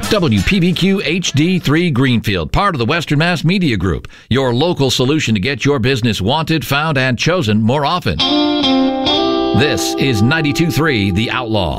WPBQ HD3 Greenfield, part of the Western Mass Media Group, your local solution to get your business wanted, found, and chosen more often. This is 92.3 The Outlaw.